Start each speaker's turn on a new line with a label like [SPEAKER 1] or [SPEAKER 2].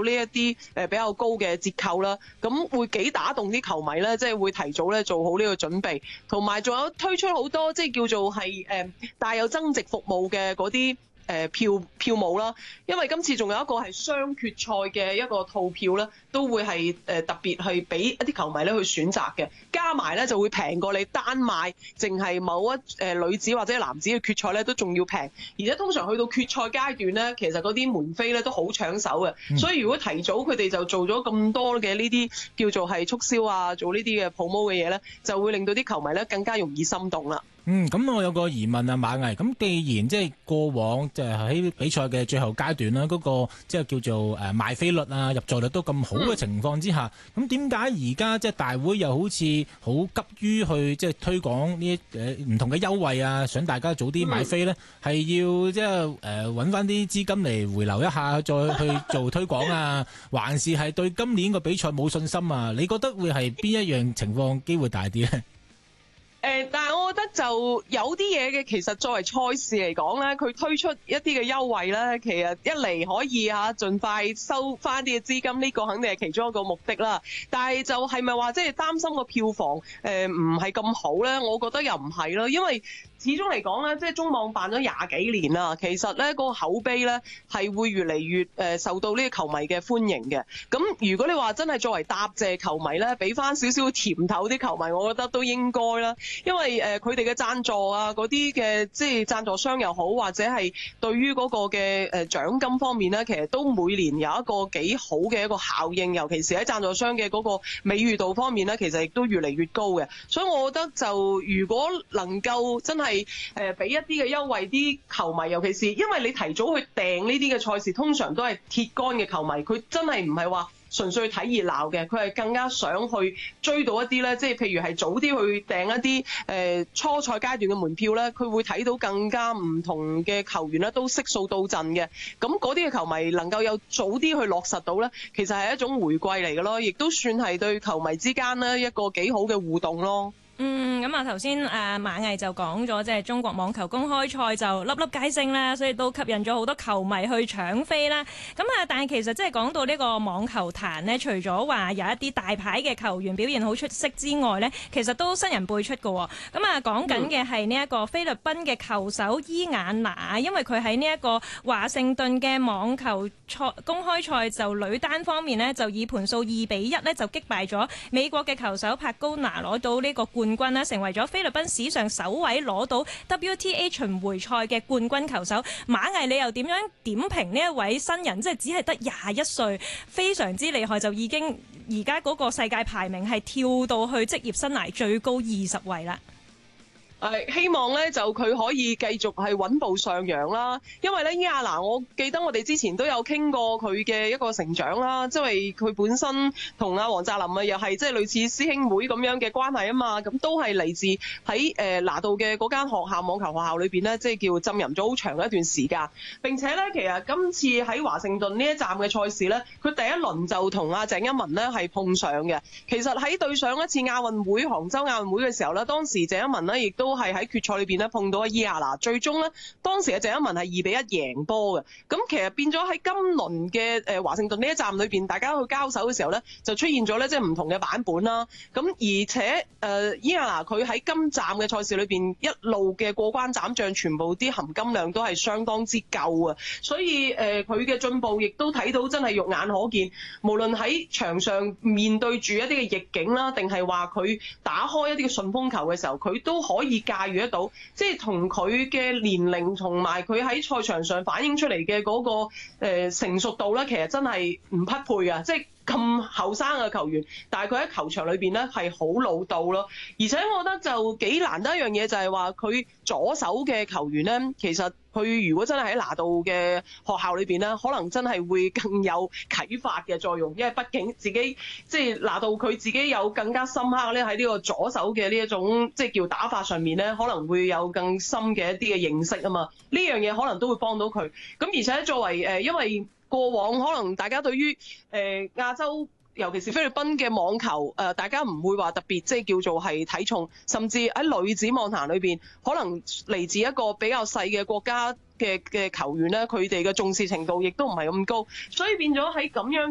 [SPEAKER 1] 呢一啲比較高嘅折扣啦，咁會幾打動啲球迷咧，即係會提早咧做好呢個準備，同埋仲有推出好多即係叫做係帶有增值服務嘅嗰啲票務啦，因為今次仲有一個係雙決賽嘅一個套票咧，都會係特別係俾一啲球迷咧去選擇嘅，加埋咧就會平過你單買淨係某一女子或者男子嘅決賽咧，都仲要平，而且通常去到決賽階段咧，其實嗰啲門飛咧都好搶手嘅，所以如果提早佢哋就做咗咁多嘅呢啲叫做係促銷啊，做呢啲嘅 promo 嘅嘢咧，就會令到啲球迷咧更加容易心動啦。
[SPEAKER 2] 咁我有個疑問啊，馬毅，咁既然即係過往即係喺比賽嘅最後階段啦，嗰個即係叫做賣飛率啊、入座率都咁好嘅情況之下，咁點解而家即係大會又好似好急於去即係推廣呢唔同嘅優惠啊，想大家早啲買飛咧，係要即係揾翻啲資金嚟回流一下，再去做推廣啊，還是係對今年個比賽冇信心啊？你覺得會係邊一樣情況機會大啲咧？
[SPEAKER 1] 但係我覺得就有啲嘢嘅，其實作為賽事嚟講咧，佢推出一啲嘅優惠咧，其實一嚟可以盡快收翻啲嘅資金，呢個肯定係其中一個目的啦。但係就係咪話即係擔心個票房唔係咁好咧？我覺得又唔係咯，因為始終嚟講咧，即係中網辦咗廿幾年啦，其實咧個口碑咧係會越嚟越受到呢個球迷嘅歡迎嘅。咁如果你話真係作為答謝球迷咧，俾翻少少甜頭啲球迷，我覺得都應該啦。因為佢哋嘅贊助啊，嗰啲嘅即係贊助商又好，或者係對於嗰個嘅獎金方面咧，其實都每年有一個幾好嘅一個效應，尤其是喺贊助商嘅嗰個美譽度方面咧，其實亦都越嚟越高嘅。所以我覺得就如果能夠真係俾一啲嘅優惠啲球迷，尤其是因為你提早去訂呢啲嘅賽事，通常都係鐵桿嘅球迷，佢真係唔係話純粹去睇熱鬧嘅，佢係更加想去追到一啲咧，即係譬如係早啲去訂一啲初賽階段嘅門票咧，佢會睇到更加唔同嘅球員咧都悉數到陣嘅。咁嗰啲嘅球迷能夠有早啲去落實到咧，其實係一種回饋嚟嘅咯，亦都算係對球迷之間咧一個幾好嘅互動咯。
[SPEAKER 3] 咁頭先馬毅就講咗，即係中國網球公開賽就粒粒皆勝啦，所以都吸引咗好多球迷去搶飛啦。但係其實即係講到呢個網球壇呢，除咗話有一啲大牌嘅球員表現好出色之外呢，其實都新人輩出㗎。講緊嘅係呢一個菲律賓嘅球手伊雅娜，因為佢喺呢一個華盛頓嘅網球公開賽就女單方面呢，就以盤數2-1呢就擊敗咗美國嘅球手帕高拿，攞到呢個冠軍啦，成為咗菲律賓史上首位攞到 WTA 巡迴賽嘅冠軍球手。馬毅，你又點樣點評呢一位新人？即係只係得21歲，非常之厲害，就已經而家嗰個世界排名係跳到去職業生涯最高20位啦。
[SPEAKER 1] 希望咧就佢可以繼續係穩步上揚啦，因為咧伊雅娜，我記得我哋之前都有傾過佢嘅一個成長啦，即係佢本身同阿黃澤林又係即係類似師兄妹咁樣嘅關係啊嘛，咁都係嚟自喺拿度嘅嗰間學校網球學校裏邊咧，即係叫浸淫咗好長嘅一段時間。並且咧，其實今次喺華盛頓呢一站嘅賽事咧，佢第一輪就同阿鄭一文咧係碰上嘅。其實喺對上一次亞運會杭州亞運會嘅時候咧，當時鄭一文咧亦都係喺決賽裏邊咧碰到阿伊雅娜，最終咧當時嘅鄭一文係2-1贏波嘅。咁其實變咗喺今輪嘅華盛頓呢一站裏邊，大家去交手嘅時候咧，就出現咗咧即係唔同嘅版本啦。咁而且伊雅娜佢喺今站嘅賽事裏邊一路嘅過關斬將，全部啲含金量都係相當之夠啊！所以佢嘅進步亦都睇到真係肉眼可見。無論喺場上面對住一啲嘅逆境啦，定係話佢打開一啲嘅順風球嘅時候，佢都可以駕馭得到，即係同佢嘅年齡同埋佢喺賽場上反映出嚟嘅嗰個成熟度咧，其實真係唔匹配啊！即係咁後生嘅球員，但係佢喺球場裏邊咧係好老道咯。而且我覺得就幾難得一樣嘢，就係話佢左手嘅球員咧，其實佢如果真係喺拿度嘅學校裏邊咧，可能真係會更有啟發嘅作用，因為畢竟自己即係拿度佢自己有更加深刻咧喺呢個左手嘅呢一種即係叫打法上面咧，可能會有更深嘅一啲嘅認識啊嘛。呢樣嘢可能都會幫到佢。咁而且作為因為過往可能大家對於亞洲，尤其是菲律賓嘅網球，大家唔會話特別即係叫做係睇重，甚至喺女子網壇裏邊，可能嚟自一個比較細嘅國家嘅球員咧，佢哋嘅重視程度亦都唔係咁高，所以變咗喺咁樣